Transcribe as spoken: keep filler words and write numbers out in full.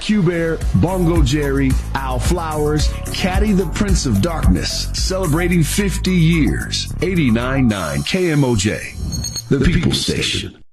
Q Bear, Bongo Jerry, Al Flowers, Caddy the Prince of Darkness, celebrating fifty years. eighty-nine point nine K M O J, the People Station.